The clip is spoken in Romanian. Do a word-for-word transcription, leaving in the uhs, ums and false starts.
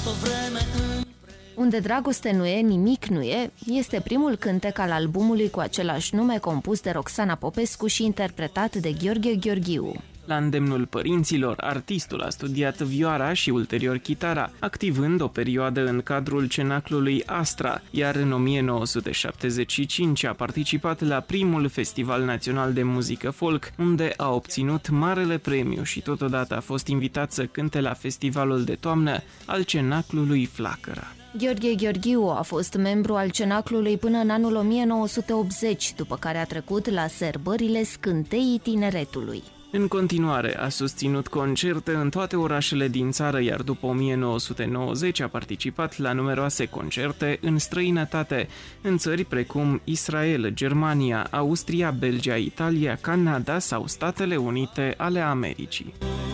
fost o vreme în... Unde dragoste nu e, nimic nu e, este primul cântec al albumului cu același nume compus de Roxana Popescu și interpretat de Gheorghe Gheorghiu. La îndemnul părinților, artistul a studiat vioara și ulterior chitara, activând o perioadă în cadrul cenaclului Astra, iar în o mie nouă sute șaptezeci și cinci a participat la primul Festival Național de Muzică Folk, unde a obținut marele premiu și totodată a fost invitat să cânte la festivalul de toamnă al cenaclului Flacăra. Gheorghe Gheorghiu a fost membru al cenaclului până în anul o mie nouă sute optzeci, după care a trecut la Sărbările Scânteii Tineretului. În continuare, a susținut concerte în toate orașele din țară, iar după o mie nouă sute nouăzeci a participat la numeroase concerte în străinătate, în țări precum Israel, Germania, Austria, Belgia, Italia, Canada sau Statele Unite ale Americii.